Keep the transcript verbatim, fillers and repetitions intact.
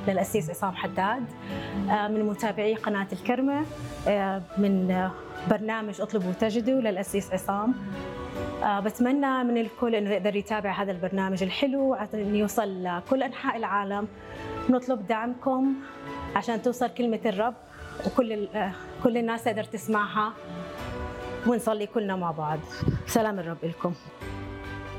للأسيس عصام حداد من متابعي قناة الكرمة، من برنامج اطلبوا وتجدوا للأسيس عصام. بتمنى من الكل إنه يقدر يتابع هذا البرنامج الحلو عشان يوصل لكل أنحاء العالم. نطلب دعمكم عشان توصل كلمة الرب وكل كل الناس تقدر تسمعها، ونصلي كلنا مع بعض. سلام الرب لكم.